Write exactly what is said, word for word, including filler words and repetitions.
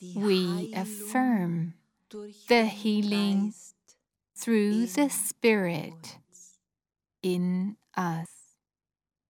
we affirm the healing through the Spirit in us.